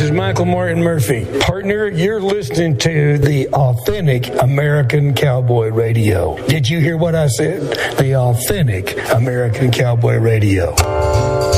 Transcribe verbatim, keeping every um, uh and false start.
is Michael Martin Murphy. Partner, you're listening to the Authentic American Cowboy Radio. Did you hear what I said? The Authentic American Cowboy Radio.